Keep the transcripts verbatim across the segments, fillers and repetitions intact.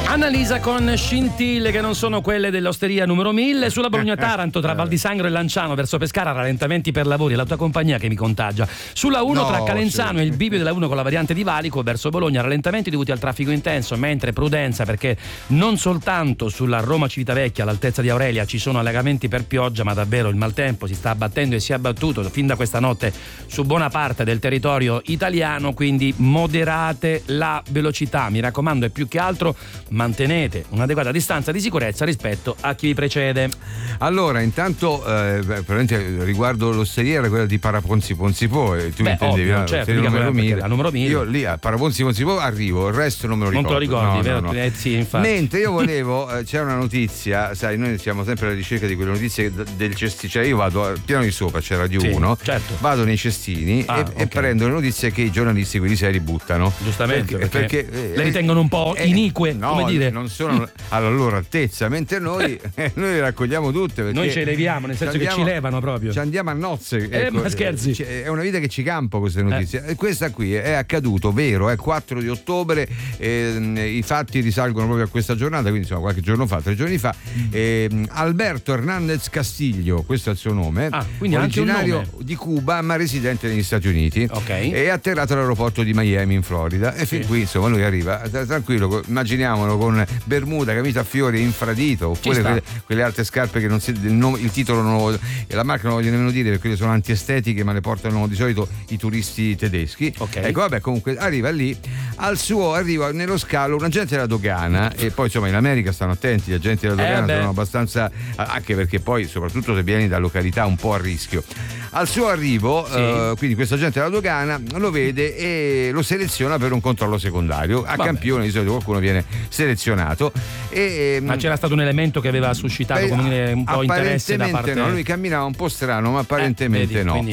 Annalisa con scintille che non sono quelle dell'osteria numero mille. Sulla Bologna-Taranto tra Val di Sangro e Lanciano verso Pescara, rallentamenti per lavori, è la tua compagnia che mi contagia. Sulla uno No, tra Calenzano sì. e il bivio della uno con la variante di Valico verso Bologna, rallentamenti dovuti al traffico intenso, mentre prudenza perché non soltanto sulla Roma-Civitavecchia all'altezza di Aurelia ci sono allagamenti per pioggia, ma davvero il maltempo si sta abbattendo e si è abbattuto fin da questa notte su buona parte del territorio italiano, quindi moderate la velocità, mi raccomando, e più che altro mantenete un'adeguata distanza di sicurezza rispetto a chi vi precede. Allora, intanto eh, probabilmente riguardo l'osteria era quella di Paraponzi Ponzipo, e tu Beh, intendevi ovvio, la certo, l'osteria mica numero quella- mille. la numero mille. Io lì a Paraponzi Ponzipo arrivo, il resto non me lo Non ricordo. te lo ricordi, No, vero? no, no. Eh, sì, infatti. Mentre io volevo, eh, c'è una notizia, sai, noi siamo sempre alla ricerca di quelle notizie d- del cestino, cioè io vado al piano di sopra, c'è Radio Sì, uno, certo. vado nei cestini Ah, e, ok. e prendo le notizie che i giornalisti, quelli seri, buttano. Giustamente, perché, eh, le ritengono un po' eh, inique, no, come dire. non sono alla loro altezza, mentre noi, eh, noi le raccogliamo tutte. Perché Noi ce le leviamo, nel senso che andiamo- ci levano proprio. Ci andiamo a nozze. Eh, ma scherzi. c- È una vita che ci campo queste notizie. E questa qui è accaduto, vero, è quattro di ottobre, ehm, i fatti risalgono proprio a questa giornata, quindi insomma qualche giorno fa, tre giorni fa. ehm, Alberto Hernandez Castillo, questo è il suo nome, Ah, quindi ha anche un originario nome. di Cuba ma residente negli Stati Uniti. Ok. È atterrato all'aeroporto di Miami in Florida e fin qui insomma lui arriva tra- tranquillo, immaginiamolo, con bermuda, camicia a fiori, infradito, oppure sta. quelle, quelle altre scarpe che non si, il, nome- il titolo non lo- e la marca non voglio nemmeno dire perché quelle sono antiestetiche, ma le portano di solito i turisti tedeschi. Ok. Ecco, vabbè, comunque arriva lì, al suo arriva nello scalo un agente della dogana, e poi insomma in America stanno attenti, gli agenti della Eh, dogana beh. sono abbastanza, anche perché poi soprattutto se vieni da località un po' a rischio. Al suo arrivo, Sì. eh, quindi questo agente della dogana lo vede e lo seleziona per un controllo secondario. A Vabbè. campione di solito qualcuno viene selezionato. E, Ma c'era stato un elemento che aveva suscitato, Beh, come dire, un po' interesse da apparentemente parte. no, lui camminava un po' strano, ma apparentemente Eh, vedi, no. quindi-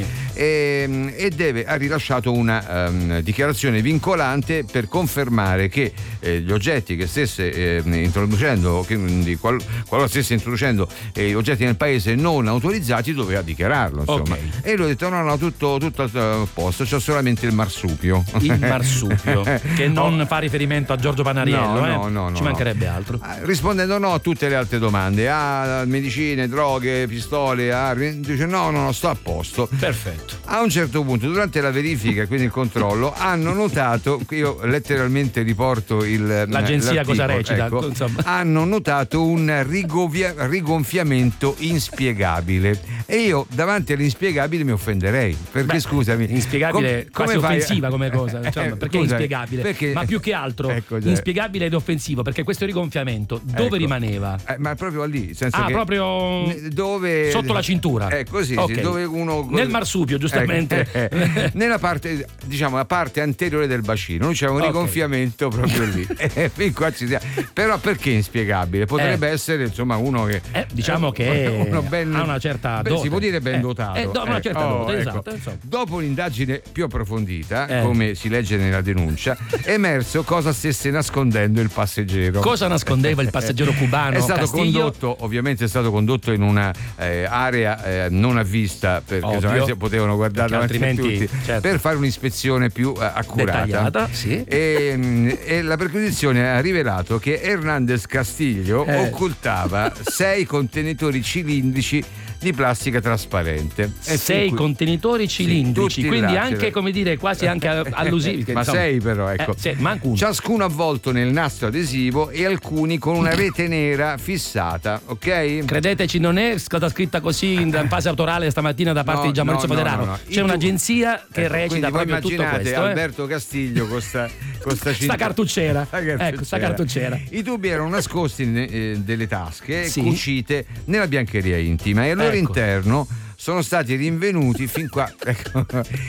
E, e deve, ha rilasciato una ehm, dichiarazione vincolante per confermare che eh, gli oggetti che stesse ehm, introducendo, che, quindi qual, qualora stesse introducendo eh, oggetti nel paese non autorizzati, doveva dichiararlo. Insomma. Ok. E lui ha detto: no, no, tutto, tutto a posto, c'ho solamente il marsupio. Il marsupio, che non fa riferimento a Giorgio Panariello, No, eh? no, no, no, ci mancherebbe altro. Ah, rispondendo no a tutte le altre domande, a medicine, droghe, pistole, armi, dice no, no, no, sto a posto. Perfetto. A un certo punto, durante la verifica, quindi il controllo, hanno notato, io letteralmente riporto il L'agenzia cosa l'articolo, recita, ecco, insomma. hanno notato un rigovia- rigonfiamento inspiegabile, e io davanti all'inspiegabile mi offenderei, perché Beh, scusami, inspiegabile, com- quasi fai- offensiva come cosa, insomma, Eh, perché è scusami, inspiegabile, perché- ma più che altro Ecco, cioè- inspiegabile ed offensivo, perché questo rigonfiamento dove Ecco. rimaneva? Eh, ma proprio lì, senza Ah, che proprio ne- dove sotto la cintura. Eh, così, sì, Ok. dove uno Nel marsupio, giustamente. Eh, eh, nella parte, diciamo, la parte anteriore del bacino, noi c'è un Ok. rigonfiamento proprio lì. Eh, fin qua ci sia. Però perché inspiegabile? Potrebbe Eh. essere, insomma, uno che Eh, diciamo eh, che uno ben, ha una certa beh, dote. si può dire ben Eh, dotato. eh, do- una Ecco. certa Oh, dote, ecco. esatto, insomma. Dopo un'indagine più approfondita, Eh. come si legge nella denuncia, è emerso cosa stesse nascondendo il passeggero. Cosa nascondeva il passeggero cubano? È stato Castiglio? condotto, ovviamente è stato condotto in una eh, area eh, non a vista, perché Ovvio. insomma, si potevano guardare Perché davanti a altrimenti, tutti, certo. per fare un'ispezione più eh, accurata. Dettagliata, sì. E, mh, e la perquisizione ha rivelato che Hernandez Castillo Eh. occultava sei contenitori cilindrici di plastica trasparente. E Sei fin qui- contenitori cilindrici, tutti quindi là, anche, c'era- come dire, quasi anche allusivi. che, Ma insomma- sei però, ecco. Eh, sì, manco uno. Ciascuno avvolto nel nastro adesivo e alcuni con una rete nera fissata, ok? Credeteci, non è stata scritta così in fase autorale stamattina da parte No, di Gianmaurizio no, no, Foderano. no, no. C'è I un'agenzia che Ecco, recita quindi voi proprio tutto immaginate questo. eh. Alberto Castiglio con sta, con sta, Sta cinta- cartucciera. Sta cartucciera. Ecco, sta cartucciera. I tubi erano nascosti ne- eh, delle tasche, Sì. cucite nella biancheria intima, e al loro Ecco. interno sono stati rinvenuti fin qua ecco,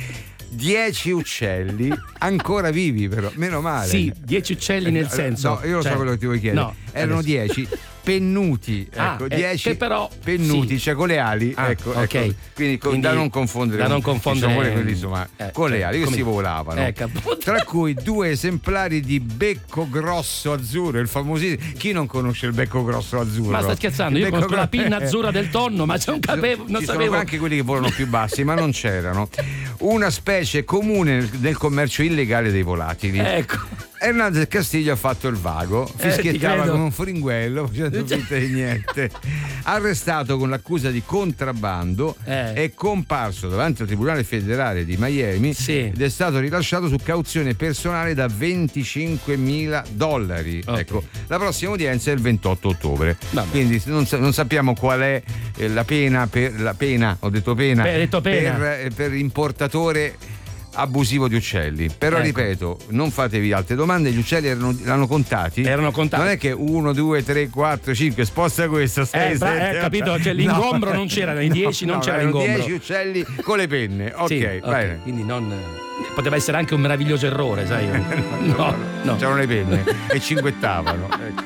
dieci uccelli ancora vivi, però meno male. Sì, dieci uccelli nel Eh, senso. No, io lo cioè, so quello che ti vuoi chiedere. no, Erano adesso. dieci pennuti, Ah, ecco, eh, dieci che però- pennuti, sì. cioè con le ali, Ah, ecco, ok. ecco. Quindi, con- Quindi da non confondere, da non ci confondere- sono pure quelli, insomma, eh, con le cioè, ali che come- si volavano. Ecco, appunto. Tra cui due esemplari di becco grosso azzurro, il famosissimo. Chi non conosce il becco grosso azzurro? Ma sta scherzando, Il io becco conosco la gro- pinna azzurra del tonno, ma non capevo, non Ci sapevo. sono anche quelli che volano più bassi, ma non c'erano. Una specie comune nel commercio illegale dei volatili. Ecco. Hernando del Castillo ha fatto il vago, fischiettava eh, come un fringuello, facendo finta di niente. Arrestato con l'accusa di contrabbando, eh. è comparso davanti al Tribunale Federale di Miami sì. ed è stato rilasciato su cauzione personale da venticinquemila dollari. Okay. Ecco, la prossima udienza è il ventotto ottobre. Vabbè. Quindi non, non sappiamo qual è eh, la pena per la pena, ho detto pena, Beh, detto pena. Per, eh, per importatore abusivo di uccelli. Però ecco. ripeto, non fatevi altre domande, gli uccelli erano, l'hanno contati? Erano contati. Non è che uno, due, tre, quattro, cinque, sposta questo, sei, eh, sette, eh, capito? Cioè, l'ingombro no. non c'era, nei dieci no, non no, c'era l'ingombro. dieci uccelli con le penne. Ok, sì, bene. Okay. Quindi non poteva essere anche un meraviglioso errore, sai? No, no. C'erano le penne e cinguettavano. Ecco.